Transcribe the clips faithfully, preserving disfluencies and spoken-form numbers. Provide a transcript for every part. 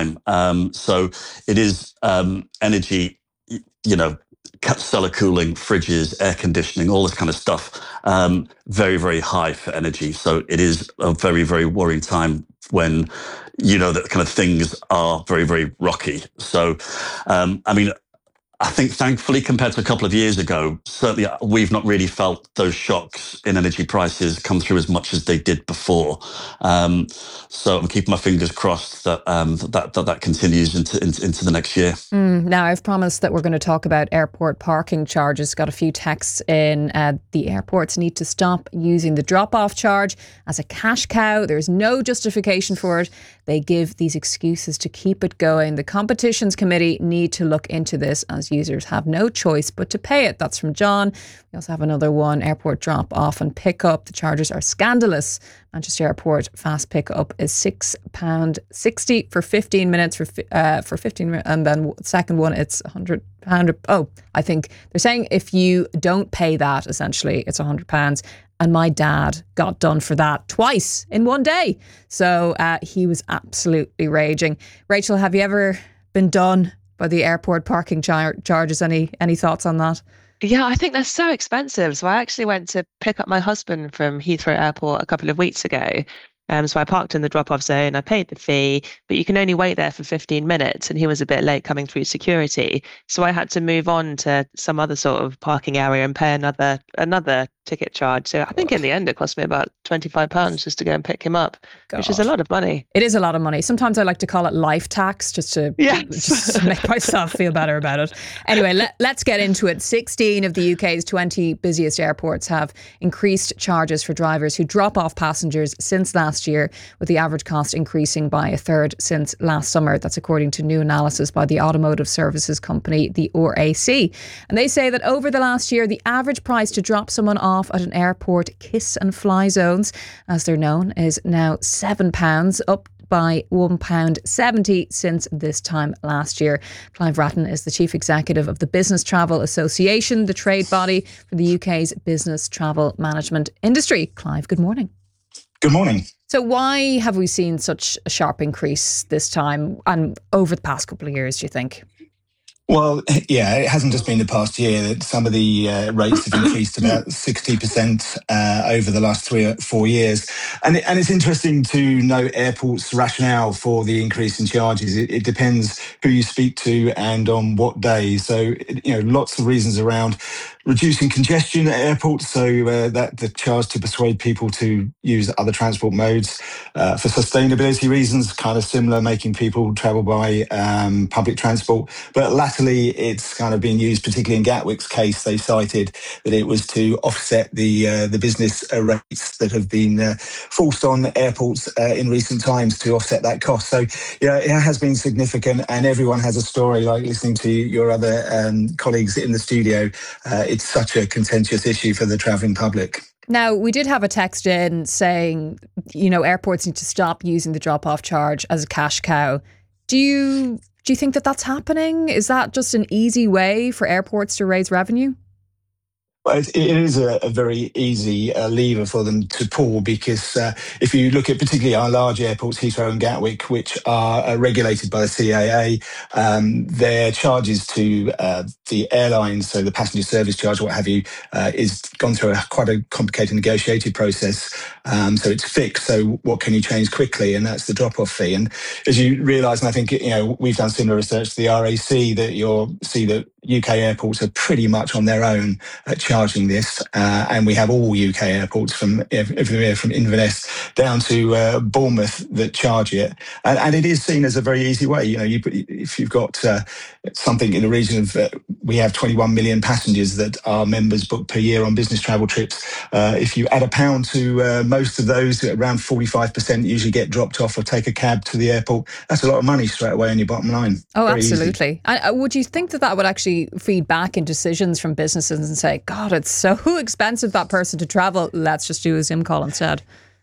time. Um, so it is um, energy, you know, cellar cooling, fridges, air conditioning, all this kind of stuff. Um, very, very high for energy. So it is a very, very worrying time when you know that kind of things are very, very rocky. So, um, I mean, I think thankfully, compared to a couple of years ago, certainly we've not really felt those shocks in energy prices come through as much as they did before. Um, so I'm keeping my fingers crossed that um, that, that that continues into into, into the next year. Mm, now, I've promised that we're going to talk about airport parking charges. Got a few texts in. Uh, the airports need to stop using the drop-off charge as a cash cow. There's no justification for it. They give these excuses to keep it going. The Competitions Committee need to look into this, as users have no choice but to pay it. That's from John. We also have another one. Airport drop off and pick up. The charges are scandalous. Manchester Airport fast pick up is six pounds sixty for fifteen minutes for uh, for fifteen minutes. And then the second one, it's one hundred pounds. Oh, I think they're saying if you don't pay that, essentially, it's one hundred pounds. And my dad got done for that twice in one day. So uh, he was absolutely raging. Rachel, have you ever been done by the airport parking char- charges? Any any thoughts on that? Yeah, I think they're so expensive. So I actually went to pick up my husband from Heathrow Airport a couple of weeks ago. Um, so I parked in the drop-off zone, I paid the fee, but you can only wait there for fifteen minutes, and he was a bit late coming through security. So I had to move on to some other sort of parking area and pay another another ticket charge. So I think in the end it cost me about twenty-five pounds just to go and pick him up, God. Which is a lot of money. It is a lot of money. Sometimes I like to call it life tax just to yes. just make myself feel better about it. Anyway, let, let's get into it. sixteen of the U K's twenty busiest airports have increased charges for drivers who drop off passengers since last year, with the average cost increasing by a third since last summer. That's according to new analysis by the automotive services company, the R A C. And they say that over the last year, the average price to drop someone off at an airport kiss and fly zones, as they're known, is now seven pounds, up by one pound seventy since this time last year. Clive Ratton is the chief executive of the Business Travel Association, the trade body for the U K's business travel management industry. Clive, good morning. Good morning. So why have we seen such a sharp increase this time and over the past couple of years, do you think? Well, yeah, it hasn't just been the past year. That some of the uh, rates have increased about sixty percent uh, over the last three or four years. And, it, and it's interesting to note airports' rationale for the increase in charges. It, it depends who you speak to and on what day. So, you know, lots of reasons around reducing congestion at airports, so uh, that the charge to persuade people to use other transport modes. Uh, for sustainability reasons, kind of similar, making people travel by um, public transport. But latterly, it's kind of been used, particularly in Gatwick's case. They cited that it was to offset the uh, the business uh, rates that have been uh, forced on airports uh, in recent times to offset that cost. So, yeah, it has been significant, and everyone has a story. Like listening to your other um, colleagues in the studio, uh, it's such a contentious issue for the travelling public. Now, we did have a text in saying, you know, airports need to stop using the drop-off charge as a cash cow. Do you do you think that that's happening? Is that just an easy way for airports to raise revenue? Well, it is a, a very easy uh, lever for them to pull, because uh, if you look at particularly our large airports, Heathrow and Gatwick, which are uh, regulated by the C A A, um, their charges to uh, the airlines, so the passenger service charge, what have you, uh, is gone through a, quite a complicated negotiated process. Um, so it's fixed. So what can you change quickly? And that's the drop-off fee. And as you realise, and I think you know we've done similar research to the R A C, that you'll see that U K airports are pretty much on their own at charging this, uh, and we have all U K airports from everywhere from Inverness down to uh, Bournemouth that charge it, and, and it is seen as a very easy way. You know, you put, if you've got uh, something in the region of uh, we have twenty-one million passengers that our members book per year on business travel trips. Uh, if you add a pound to uh, most of those, around forty-five percent usually get dropped off or take a cab to the airport. That's a lot of money straight away on your bottom line. Oh, very absolutely. And uh, would you think that that would actually feed back in decisions from businesses and say, God, it's so expensive that person to travel, let's just do a Zoom call instead?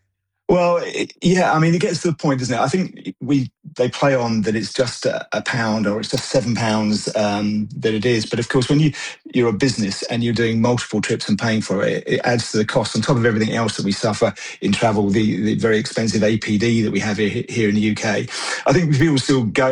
Well, it, yeah, I mean, it gets to the point, doesn't it? I think we they play on that it's just a, a pound or it's just seven pounds um, that it is. But of course, when you, you're a business and you're doing multiple trips and paying for it, it adds to the cost on top of everything else that we suffer in travel, the, the very expensive A P D that we have here, here in the U K. I think people still go